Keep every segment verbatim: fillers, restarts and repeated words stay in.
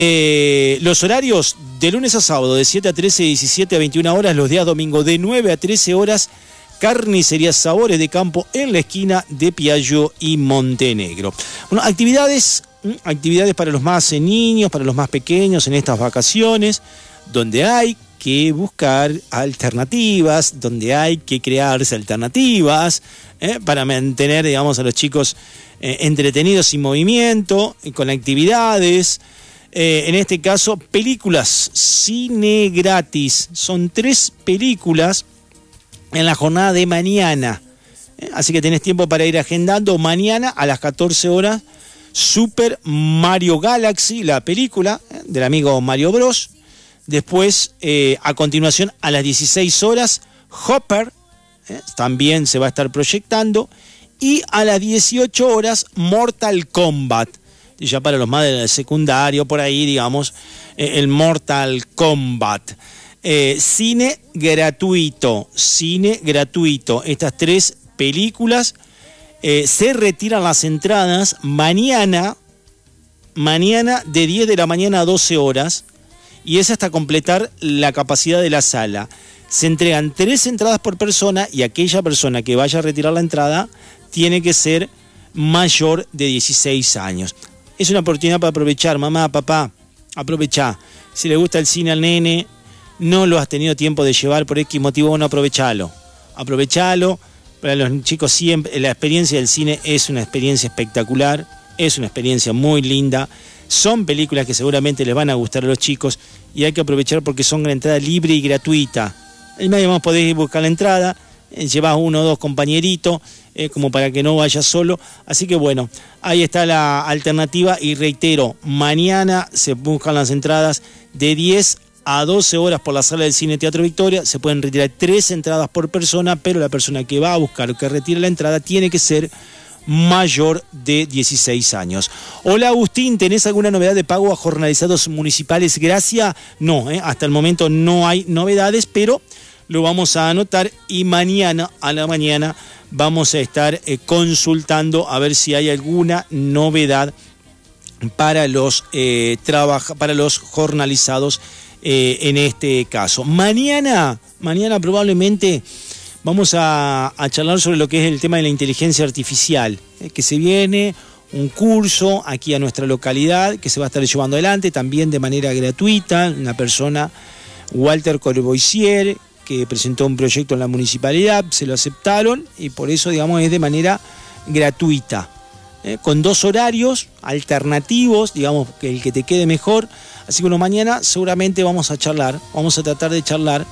Eh, los horarios de lunes a sábado de siete a trece, diecisiete a veintiuna horas, los días domingo de nueve a trece horas, Carnicería Sabores de Campo en la esquina de Piaggio y Montenegro. Bueno, actividades, actividades para los más niños, para los más pequeños en estas vacaciones, donde hay que buscar alternativas, donde hay que crearse alternativas eh, para mantener, digamos, a los chicos eh, entretenidos y en movimiento, y con actividades. Eh, en este caso, películas, cine gratis. Son tres películas en la jornada de mañana. Eh, así que tenés tiempo para ir agendando. Mañana a las catorce horas, Super Mario Galaxy, la película eh, del amigo Mario Bros. Después, eh, a continuación, a las dieciséis horas, Hopper, eh, también se va a estar proyectando. Y a las dieciocho horas, Mortal Kombat. Y ya para los más del secundario, por ahí, digamos, eh, el Mortal Kombat. Eh, cine gratuito, cine gratuito. Estas tres películas, eh, se retiran las entradas mañana, mañana de diez de la mañana a doce horas. Y es hasta completar la capacidad de la sala. Se entregan tres entradas por persona y aquella persona que vaya a retirar la entrada tiene que ser mayor de dieciséis años. Es una oportunidad para aprovechar, mamá, papá, aprovechá. Si le gusta el cine al nene, no lo has tenido tiempo de llevar por X motivo, bueno, aprovechalo. Aprovechalo. Para los chicos siempre, la experiencia del cine es una experiencia espectacular, es una experiencia muy linda. Son películas que seguramente les van a gustar a los chicos y hay que aprovechar porque son una entrada libre y gratuita. El medio más podés ir a buscar la entrada, eh, llevas uno o dos compañeritos, eh, como para que no vayas solo. Así que bueno, ahí está la alternativa y reitero, mañana se buscan las entradas de diez a doce horas por la sala del Cine Teatro Victoria. Se pueden retirar tres entradas por persona, pero la persona que va a buscar o que retire la entrada tiene que ser mayor de dieciséis años. Hola Agustín, ¿tenés alguna novedad de pago a jornalizados municipales Gracia? No, eh, hasta el momento no hay novedades, pero lo vamos a anotar y mañana a la mañana vamos a estar eh, consultando a ver si hay alguna novedad para los, eh, trabaja, para los jornalizados eh, en este caso. Mañana, mañana probablemente vamos a, a charlar sobre lo que es el tema de la inteligencia artificial, eh, que se viene un curso aquí a nuestra localidad que se va a estar llevando adelante también de manera gratuita. Una persona, Walter Corboisier, que presentó un proyecto en la municipalidad, se lo aceptaron y por eso, digamos, es de manera gratuita, eh, con dos horarios alternativos, digamos, que el que te quede mejor. Así que bueno, mañana seguramente vamos a charlar, vamos a tratar de charlar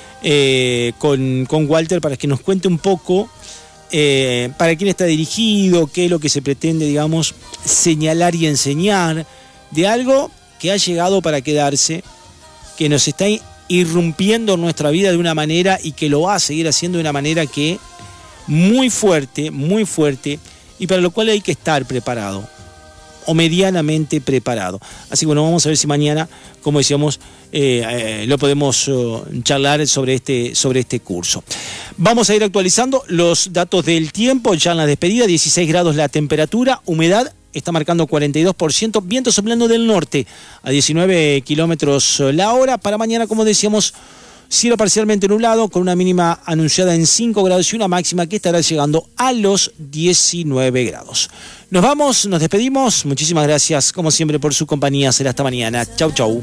Eh, con, con Walter para que nos cuente un poco eh, para quién está dirigido, qué es lo que se pretende, digamos, señalar y enseñar de algo que ha llegado para quedarse, que nos está irrumpiendo en nuestra vida de una manera y que lo va a seguir haciendo de una manera que muy fuerte, muy fuerte, y para lo cual hay que estar preparado o medianamente preparado. Así que bueno, vamos a ver si mañana, como decíamos, eh, eh, lo podemos uh, charlar sobre este, sobre este curso. Vamos a ir actualizando los datos del tiempo, ya en la despedida, dieciséis grados la temperatura, humedad está marcando cuarenta y dos por ciento, viento soplando del norte a diecinueve kilómetros la hora. Para mañana, como decíamos, cielo parcialmente nublado, con una mínima anunciada en cinco grados y una máxima que estará llegando a los diecinueve grados. Nos vamos, nos despedimos. Muchísimas gracias, como siempre, por su compañía. Será hasta mañana. Chau, chau.